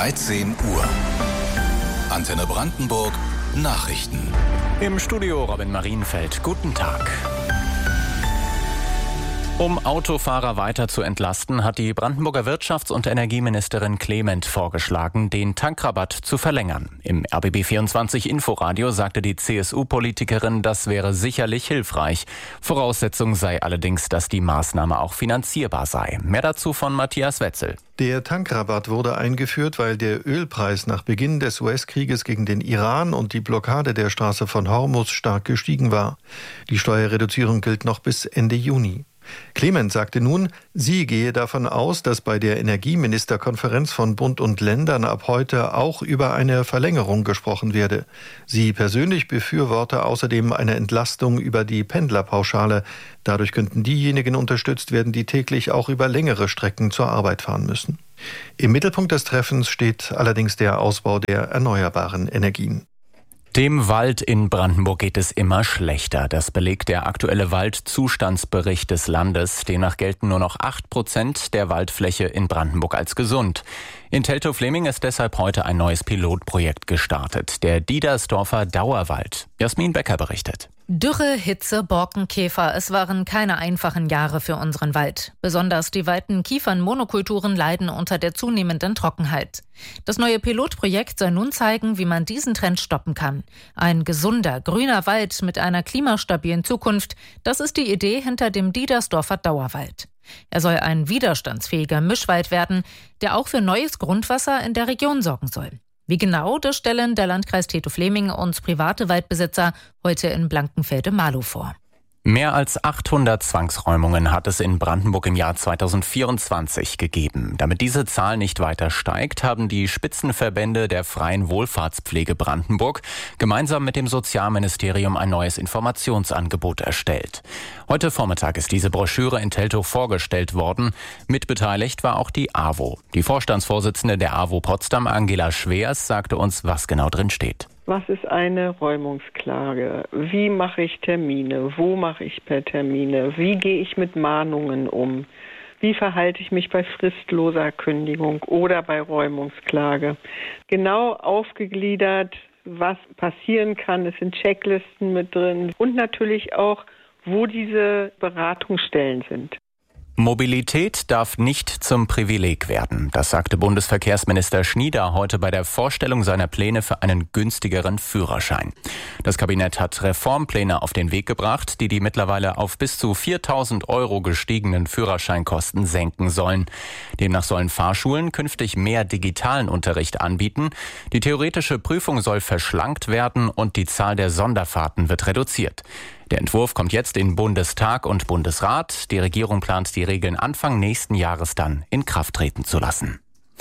13 Uhr. Antenne Brandenburg Nachrichten. Im Studio Robin Marienfeld. Guten Tag. Um Autofahrer weiter zu entlasten, hat die Brandenburger Wirtschafts- und Energieministerin Clement vorgeschlagen, den Tankrabatt zu verlängern. Im RBB24 Inforadio sagte die CSU-Politikerin, das wäre sicherlich hilfreich. Voraussetzung sei allerdings, dass die Maßnahme auch finanzierbar sei. Mehr dazu von Matthias Wetzel. Der Tankrabatt wurde eingeführt, weil der Ölpreis nach Beginn des US-Krieges gegen den Iran und die Blockade der Straße von Hormuz stark gestiegen war. Die Steuerreduzierung gilt noch bis Ende Juni. Clement sagte nun, sie gehe davon aus, dass bei der Energieministerkonferenz von Bund und Ländern ab heute auch über eine Verlängerung gesprochen werde. Sie persönlich befürworte außerdem eine Entlastung über die Pendlerpauschale. Dadurch könnten diejenigen unterstützt werden, die täglich auch über längere Strecken zur Arbeit fahren müssen. Im Mittelpunkt des Treffens steht allerdings der Ausbau der erneuerbaren Energien. Dem Wald in Brandenburg geht es immer schlechter. Das belegt der aktuelle Waldzustandsbericht des Landes. Demnach gelten nur noch 8% der Waldfläche in Brandenburg als gesund. In Teltow-Fleming ist deshalb heute ein neues Pilotprojekt gestartet. Der Diedersdorfer Dauerwald. Jasmin Becker berichtet. Dürre, Hitze, Borkenkäfer, es waren keine einfachen Jahre für unseren Wald. Besonders die weiten Kiefernmonokulturen leiden unter der zunehmenden Trockenheit. Das neue Pilotprojekt soll nun zeigen, wie man diesen Trend stoppen kann. Ein gesunder, grüner Wald mit einer klimastabilen Zukunft, das ist die Idee hinter dem Diedersdorfer Dauerwald. Er soll ein widerstandsfähiger Mischwald werden, der auch für neues Grundwasser in der Region sorgen soll. Wie genau, das stellen der Landkreis Teltow-Fleming und private Waldbesitzer heute in Blankenfelde-Marlow vor. Mehr als 800 Zwangsräumungen hat es in Brandenburg im Jahr 2024 gegeben. Damit diese Zahl nicht weiter steigt, haben die Spitzenverbände der Freien Wohlfahrtspflege Brandenburg gemeinsam mit dem Sozialministerium ein neues Informationsangebot erstellt. Heute Vormittag ist diese Broschüre in Teltow vorgestellt worden. Mitbeteiligt war auch die AWO. Die Vorstandsvorsitzende der AWO Potsdam, Angela Schwers, sagte uns, was genau drin steht. Was ist eine Räumungsklage? Wie mache ich Termine? Wo mache ich per Termine? Wie gehe ich mit Mahnungen um? Wie verhalte ich mich bei fristloser Kündigung oder bei Räumungsklage? Genau aufgegliedert, was passieren kann. Es sind Checklisten mit drin und natürlich auch, wo diese Beratungsstellen sind. Mobilität darf nicht zum Privileg werden. Das sagte Bundesverkehrsminister Schnieder heute bei der Vorstellung seiner Pläne für einen günstigeren Führerschein. Das Kabinett hat Reformpläne auf den Weg gebracht, die mittlerweile auf bis zu 4.000 € gestiegenen Führerscheinkosten senken sollen. Demnach sollen Fahrschulen künftig mehr digitalen Unterricht anbieten. Die theoretische Prüfung soll verschlankt werden und die Zahl der Sonderfahrten wird reduziert. Der Entwurf kommt jetzt in Bundestag und Bundesrat. Die Regierung plant, die Regeln Anfang nächsten Jahres dann in Kraft treten zu lassen.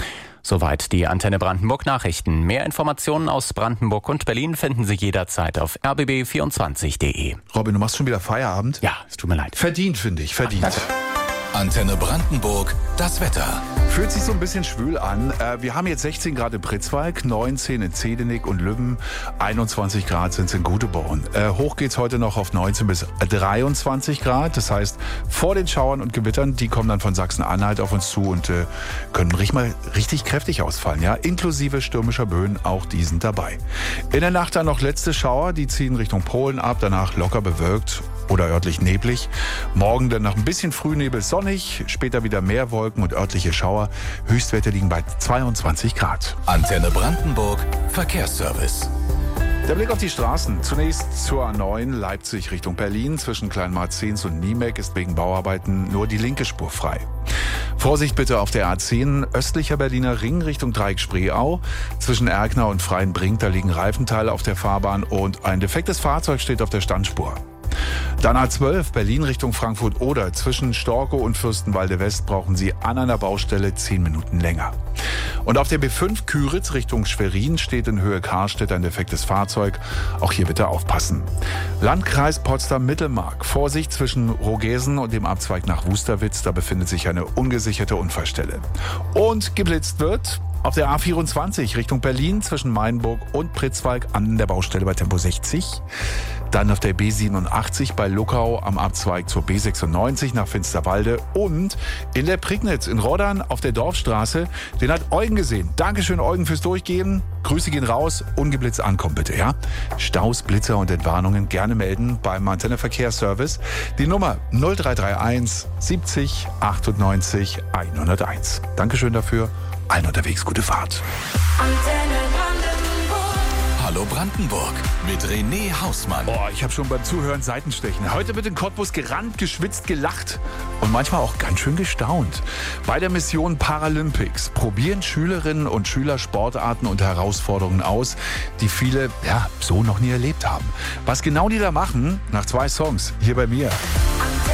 Soweit die Antenne Brandenburg Nachrichten. Mehr Informationen aus Brandenburg und Berlin finden Sie jederzeit auf rbb24.de. Robin, du machst schon wieder Feierabend? Ja, es tut mir leid. Verdient, finde ich, verdient. Antenne Brandenburg, das Wetter. Fühlt sich so ein bisschen schwül an. Wir haben jetzt 16 Grad in Pritzwalk, 19 in Zedenick und Lübben, 21 Grad sind es in Guteborn. Hoch geht's heute noch auf 19 bis 23 Grad. Das heißt, vor den Schauern und Gewittern, die kommen dann von Sachsen-Anhalt auf uns zu und können richtig kräftig ausfallen. Ja, inklusive stürmischer Böen, auch die sind dabei. In der Nacht dann noch letzte Schauer, die ziehen Richtung Polen ab, danach locker bewölkt oder örtlich neblig. Morgen dann nach ein bisschen Frühnebel sonnig, später wieder mehr Wolken und örtliche Schauer. Höchstwerte liegen bei 22 Grad. Antenne Brandenburg Verkehrsservice. Der Blick auf die Straßen. Zunächst zur A9 Leipzig Richtung Berlin. Zwischen Kleinmarzens und Niemek ist wegen Bauarbeiten nur die linke Spur frei. Vorsicht bitte auf der A10 östlicher Berliner Ring Richtung Dreieck-Spreeau. Zwischen Erkner und Freienbrink, da liegen Reifenteile auf der Fahrbahn und ein defektes Fahrzeug steht auf der Standspur. Dann A12 Berlin Richtung Frankfurt-Oder. Zwischen Storkow und Fürstenwalde West brauchen Sie an einer Baustelle 10 Minuten länger. Und auf der B5 Küritz Richtung Schwerin steht in Höhe Karstedt ein defektes Fahrzeug. Auch hier bitte aufpassen. Landkreis Potsdam-Mittelmark. Vorsicht zwischen Rogesen und dem Abzweig nach Wusterwitz. Da befindet sich eine ungesicherte Unfallstelle. Und geblitzt wird Auf der A24 Richtung Berlin zwischen Mainburg und Pritzwalk an der Baustelle bei Tempo 60. Dann auf der B87 bei Luckau am Abzweig zur B96 nach Finsterwalde. Und in der Prignitz in Roddern auf der Dorfstraße. Den hat Eugen gesehen. Dankeschön, Eugen, fürs Durchgehen. Grüße gehen raus. Ungeblitzt ankommen bitte, ja? Staus, Blitzer und Entwarnungen gerne melden beim Antenne Verkehrsservice. Die Nummer 0331 70 98 101. Dankeschön dafür. Allen unterwegs gute Fahrt. Hallo Brandenburg mit René Hausmann. Oh, ich habe schon beim Zuhören Seitenstechen. Heute wird in Cottbus gerannt, geschwitzt, gelacht und manchmal auch ganz schön gestaunt. Bei der Mission Paralympics probieren Schülerinnen und Schüler Sportarten und Herausforderungen aus, die viele so noch nie erlebt haben. Was genau die da machen, nach 2 Songs hier bei mir.